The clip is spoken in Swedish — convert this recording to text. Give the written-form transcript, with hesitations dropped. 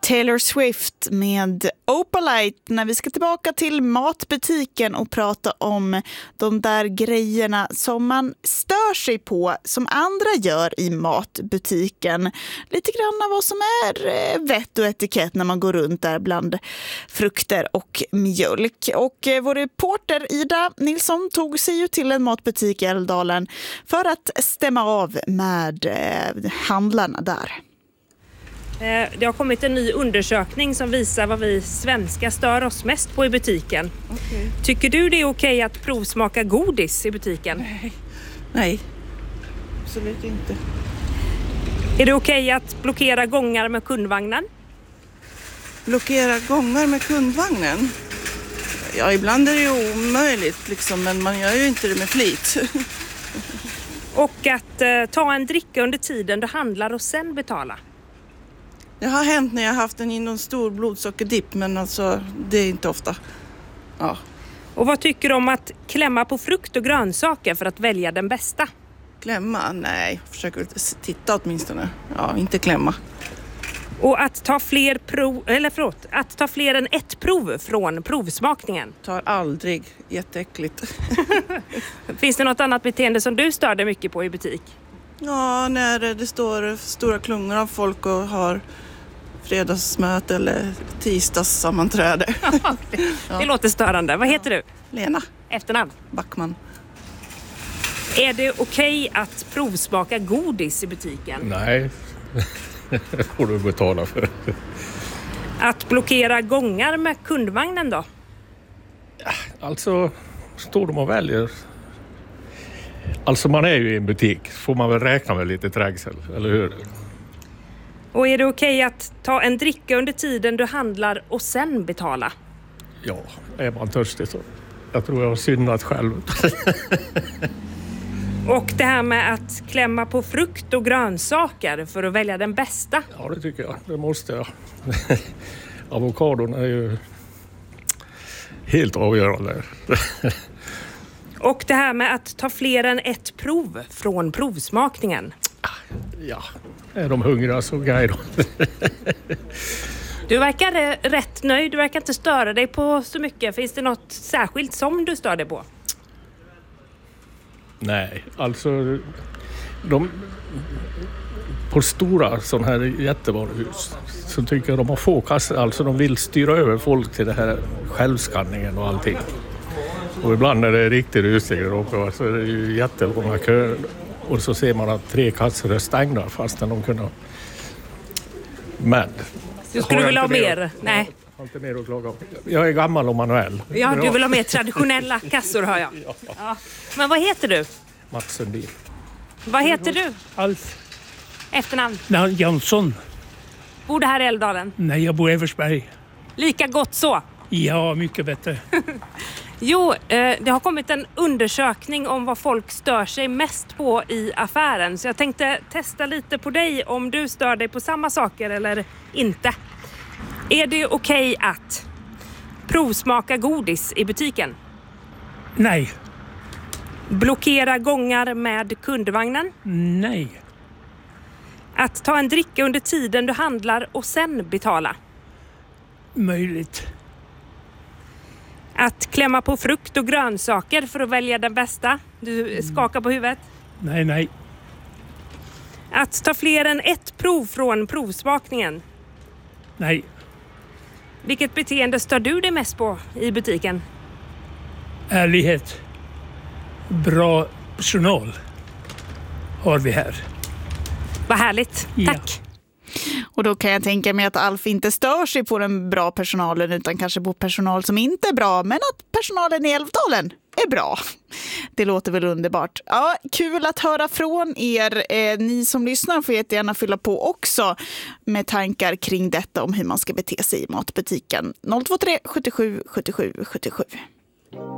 Taylor Swift med Opalite när vi ska tillbaka till matbutiken och prata om de där grejerna som man stör sig på som andra gör i matbutiken. Lite grann av vad som är vett och etikett när man går runt där bland frukter och mjölk. Och vår reporter Ida Nilsson tog sig ju till en matbutik i Älvdalen för att stämma av med handlarna där. Det har kommit en ny undersökning som visar vad vi svenskar stör oss mest på i butiken. Okay. Tycker du det är okej att provsmaka godis i butiken? Nej, absolut inte. Är det okej att blockera gångar med kundvagnen? Blockera gångar med kundvagnen? Ja, ibland är det ju omöjligt liksom, men man gör ju inte det med flit. Och att ta en dricka under tiden du handlar och sen betala? Det har hänt när jag har haft en stor blodsockerdipp, men alltså det är inte ofta. Ja. Och vad tycker du om att klämma på frukt och grönsaker för att välja den bästa? Klämma? Nej, jag försöker titta åtminstone. Ja, inte klämma. Och att ta fler att ta fler än ett prov från provsmakningen? Tar aldrig. Jätteäckligt. Finns det något annat beteende som du stör dig mycket på i butik? Ja, när det står stora klungor av folk och har fredagsmöte eller tisdagssammanträde. Det låter störande. Vad heter du? Lena. Efternamn? Backman. Är det okej att provsmaka godis i butiken? Nej, det får du betala för. Att blockera gångar med kundvagnen då? Alltså, står de och väljer. Alltså man är ju i en butik, får man väl räkna med lite trängsel, eller hur? Och är det okej att ta en dricka under tiden du handlar och sen betala? Ja, är man törstig så. Jag tror jag har syndat själv. Och det här med att klämma på frukt och grönsaker för att välja den bästa? Ja, det tycker jag. Det måste jag. Avokadon är ju helt avgörande. Och det här med att ta fler än ett prov från provsmakningen? Ja, är de hungriga så grej då. Du verkar rätt nöjd, du verkar inte störa dig på så mycket. Finns det något särskilt som du stör dig på? Nej, alltså på stora sådana här jättevaruhus så tycker jag de har få kassor. Alltså de vill styra över folk till det här självskanningen och allting. Och ibland när det är riktigt rusning där uppe så är det ju jättelånga köer. Och så ser man att 3 kassor är stängda fastän de kunde. Men... Du skulle vilja ha mer? Nej. Jag har inte mer att klaga om. Jag är gammal och manuell. Ja, du vill ha mer traditionella kassor, hör jag. Ja. Men vad heter du? Mats Sundin. Vad heter du? Alf. Efternamn? Jansson. Bor du här i Älvdalen? Nej, jag bor i Eversberg. Lika gott så? Ja, mycket bättre. Jo, det har kommit en undersökning om vad folk stör sig mest på i affären. Så jag tänkte testa lite på dig om du stör dig på samma saker eller inte. Är det okej att provsmaka godis i butiken? Nej. Blockera gångar med kundvagnen? Nej. Att ta en dricka under tiden du handlar och sen betala? Möjligt. Att klämma på frukt och grönsaker för att välja den bästa? Du skakar på huvudet. Nej. Att ta fler än ett prov från provsmakningen? Nej. Vilket beteende stör du dig mest på i butiken? Ärlighet. Bra personal har vi här. Vad härligt. Ja. Tack. Och då kan jag tänka mig att Alf inte stör sig på den bra personalen utan kanske på personal som inte är bra, men att personalen i Älvdalen är bra. Det låter väl underbart. Ja, kul att höra från er. Ni som lyssnar får jättegärna fylla på också med tankar kring detta om hur man ska bete sig i matbutiken. 023 77 77 77.